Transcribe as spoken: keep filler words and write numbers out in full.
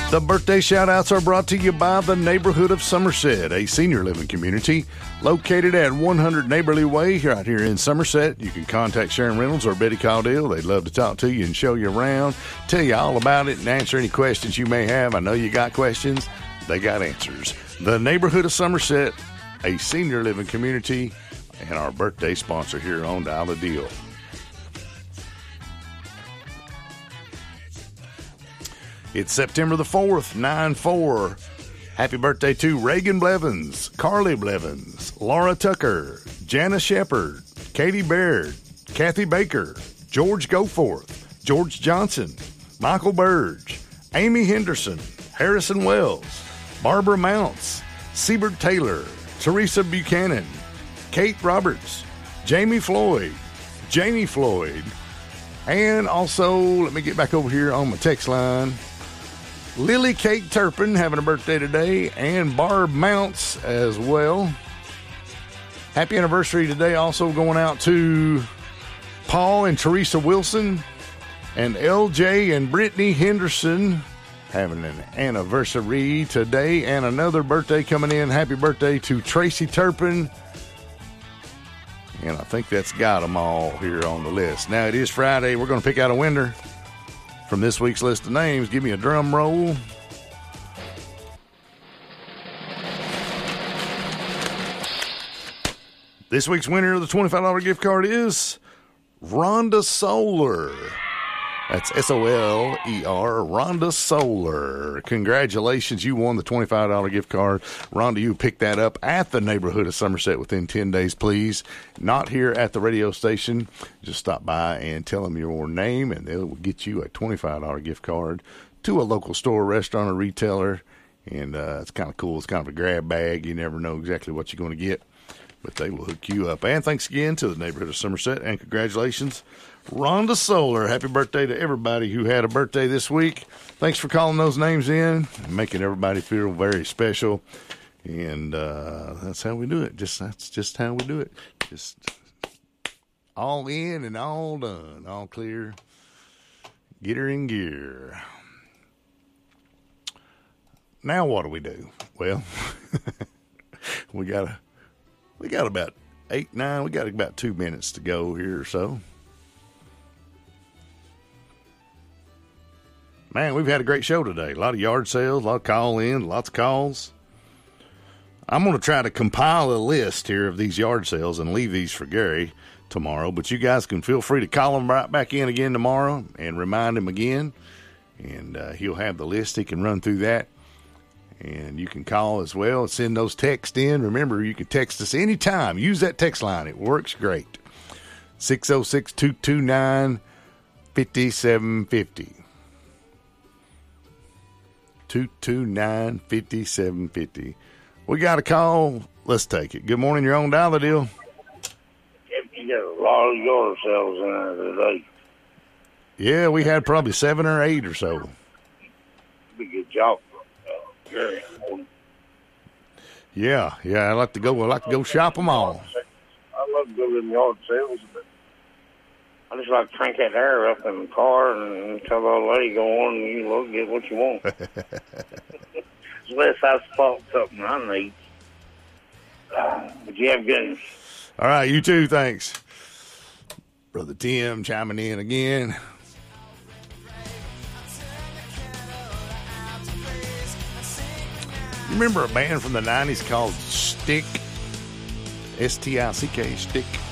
The birthday shout-outs are brought to you by the Neighborhood of Somerset, a senior living community located at one hundred Neighborly Way right here in Somerset. You can contact Sharon Reynolds or Betty Caudill. They'd love to talk to you and show you around, tell you all about it, and answer any questions you may have. I know you got questions. They got answers. The Neighborhood of Somerset, a senior living community, and our birthday sponsor here on Dial the Deal. It's September the fourth, nine four. Happy birthday to Reagan Blevins, Carly Blevins, Laura Tucker, Jana Shepard, Katie Baird, Kathy Baker, George Goforth, George Johnson, Michael Burge, Amy Henderson, Harrison Wells, Barbara Mounts, Siebert Taylor, Teresa Buchanan, Kate Roberts, Jamie Floyd, Janie Floyd, and also, let me get back over here on my text line, Lily Kate Turpin having a birthday today, and Barb Mounts as well. Happy anniversary today also going out to Paul and Teresa Wilson, and L J and Brittany Henderson having an anniversary today, and another birthday coming in. Happy birthday to Tracy Turpin. And I think that's got them all here on the list. Now, it is Friday. We're going to pick out a winner from this week's list of names. Give me a drum roll. This week's winner of the twenty-five dollars gift card is Rhonda Solar. That's S O L E R, Rhonda Solar. Congratulations, you won the twenty-five dollars gift card. Rhonda, you picked that up at the Neighborhood of Somerset within ten days, please. Not here at the radio station. Just stop by and tell them your name, and they'll get you a twenty-five dollars gift card to a local store, restaurant, or retailer. And uh, it's kind of cool. It's kind of a grab bag. You never know exactly what you're going to get, but they will hook you up. And thanks again to the Neighborhood of Somerset, and congratulations, Rhonda Solar. Happy birthday to everybody who had a birthday this week. Thanks for calling those names in, making everybody feel very special. And uh, that's how we do it. Just that's just how we do it. Just all in and all done, all clear. Get her in gear. Now what do we do? Well, we got a, we got about eight, nine. We got about two minutes to go here or so. Man, we've had a great show today. A lot of yard sales, a lot of call-in, lots of calls. I'm going to try to compile a list here of these yard sales and leave these for Gary tomorrow. But you guys can feel free to call him right back in again tomorrow and remind him again. And uh, he'll have the list. He can run through that. And you can call as well and send those texts in. Remember, you can text us anytime. Use that text line. It works great. six oh six, two two nine, five seven five oh. two two nine, five seven five oh. We got a call. Let's take it. Good morning. You're on Dial the Deal. You got a lot of yard sales in there today. Yeah, we had probably seven or eight or so. Be a good job. Gary. Yeah, yeah. I like to go. I like to go shop them all. I love to go to the yard sales, but I just like to crank that air up in the car and tell the old lady go on and you look, get what you want. Unless I spot something I need. Uh, but you have good. All right, you too. Thanks, Brother Tim, chiming in again. You remember a band from the nineties called Stick? S T I C K, Stick?